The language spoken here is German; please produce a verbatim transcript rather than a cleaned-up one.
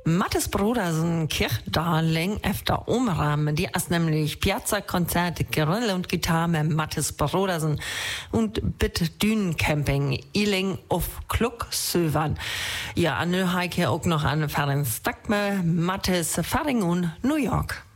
Mattes Brodersen Kirchdarling efter Omram, die ist nämlich Piazza-Konzerte, Grill und Gitarre mit Mattes Brodersen und Bit Dünencamping, Iling auf Klucksövern. Ja, an Heike auch noch an Ferenc Stakme, Mattes Faring und New York.